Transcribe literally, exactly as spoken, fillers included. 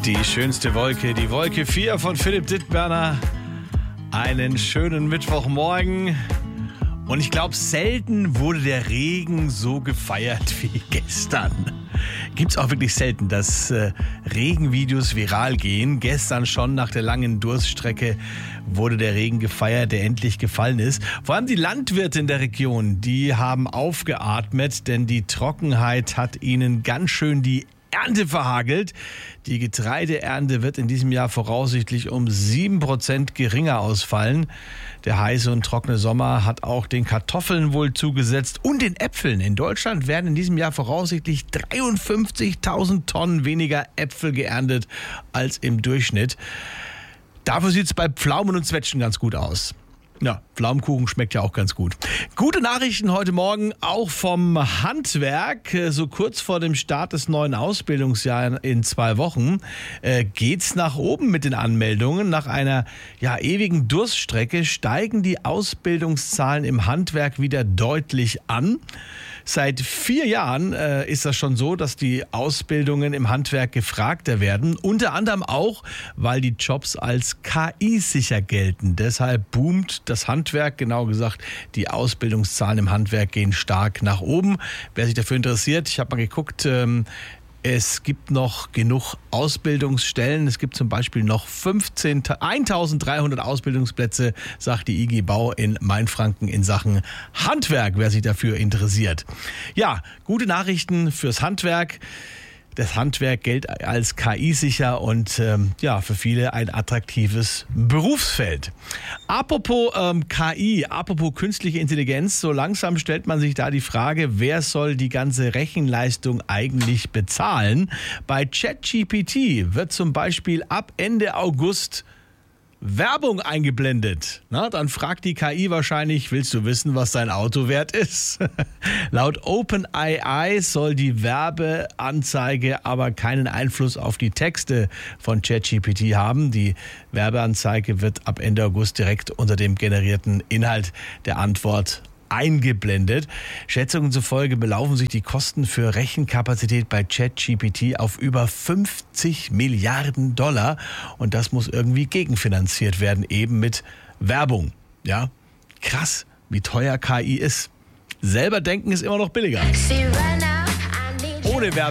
Die schönste Wolke, die Wolke vier von Philipp Dittberner. Einen schönen Mittwochmorgen. Und ich glaube, selten wurde der Regen so gefeiert wie gestern. Gibt's auch wirklich selten, dass äh, Regenvideos viral gehen. Gestern schon nach der langen Durststrecke wurde der Regen gefeiert, der endlich gefallen ist. Vor allem die Landwirte in der Region, die haben aufgeatmet, denn die Trockenheit hat ihnen ganz schön die Ernte verhagelt. Die Getreideernte wird in diesem Jahr voraussichtlich um sieben Prozent geringer ausfallen. Der heiße und trockene Sommer hat auch den Kartoffeln wohl zugesetzt und den Äpfeln. In Deutschland werden in diesem Jahr voraussichtlich dreiundfünfzigtausend Tonnen weniger Äpfel geerntet als im Durchschnitt. Dafür sieht es bei Pflaumen und Zwetschgen ganz gut aus. Ja, Pflaumenkuchen schmeckt ja auch ganz gut. Gute Nachrichten heute Morgen auch vom Handwerk. So kurz vor dem Start des neuen Ausbildungsjahres in zwei Wochen äh, geht's nach oben mit den Anmeldungen. Nach einer ja, ewigen Durststrecke steigen die Ausbildungszahlen im Handwerk wieder deutlich an. Seit vier Jahren äh, ist das schon so, dass die Ausbildungen im Handwerk gefragter werden. Unter anderem auch, weil die Jobs als K I-sicher gelten. Deshalb boomt das Handwerk, genau gesagt, die Ausbildungszahlen im Handwerk gehen stark nach oben. Wer sich dafür interessiert, ich habe mal geguckt, ähm, es gibt noch genug Ausbildungsstellen. Es gibt zum Beispiel noch eintausenddreihundert Ausbildungsplätze, sagt die I G Bau in Mainfranken in Sachen Handwerk, wer sich dafür interessiert. Ja, gute Nachrichten fürs Handwerk. Das Handwerk gilt als K I-sicher und ähm, ja, für viele ein attraktives Berufsfeld. Apropos ähm, K I, apropos künstliche Intelligenz, so langsam stellt man sich da die Frage, wer soll die ganze Rechenleistung eigentlich bezahlen? Bei ChatGPT wird zum Beispiel ab Ende August Werbung eingeblendet. Na, dann fragt die K I wahrscheinlich, willst du wissen, was dein Auto wert ist? Laut OpenAI soll die Werbeanzeige aber keinen Einfluss auf die Texte von ChatGPT haben. Die Werbeanzeige wird ab Ende August direkt unter dem generierten Inhalt der Antwort eingeblendet. Schätzungen zufolge belaufen sich die Kosten für Rechenkapazität bei ChatGPT auf über fünfzig Milliarden Dollar und das muss irgendwie gegenfinanziert werden, eben mit Werbung. Ja, krass, wie teuer K I ist. Selber denken ist immer noch billiger. Ohne Werbung.